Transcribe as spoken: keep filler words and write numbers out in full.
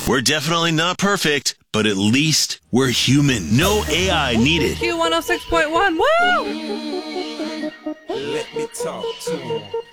We're definitely not perfect, but at least we're human. No A I needed. Q one oh six point one. Woo! Let me talk to him.